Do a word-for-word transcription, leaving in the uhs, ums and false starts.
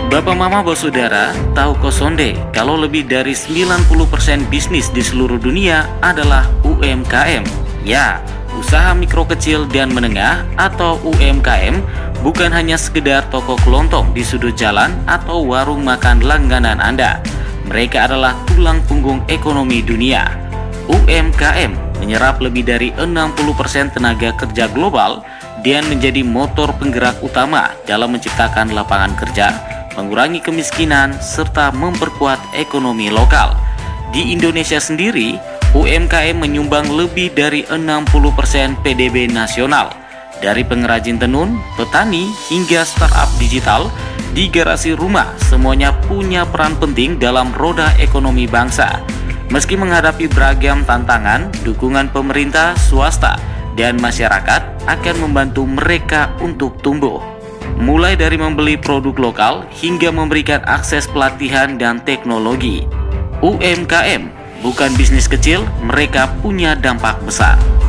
Bapak Mama Bos Saudara, tahu kosonde kalau lebih dari sembilan puluh persen bisnis di seluruh dunia adalah U M K M? Ya, usaha mikro kecil dan menengah atau U M K M bukan hanya sekedar toko kelontong di sudut jalan atau warung makan langganan Anda. Mereka adalah tulang punggung ekonomi dunia. U M K M menyerap lebih dari enam puluh persen tenaga kerja global dan menjadi motor penggerak utama dalam menciptakan lapangan kerja, mengurangi kemiskinan, serta memperkuat ekonomi lokal. Di Indonesia sendiri, U M K M menyumbang lebih dari enam puluh persen P D B nasional. Dari pengrajin tenun, petani, hingga startup digital, di garasi rumah, semuanya punya peran penting dalam roda ekonomi bangsa. Meski menghadapi beragam tantangan, dukungan pemerintah, swasta, dan masyarakat akan membantu mereka untuk tumbuh. Mulai dari membeli produk lokal hingga memberikan akses pelatihan dan teknologi. U M K M bukan bisnis kecil, mereka punya dampak besar.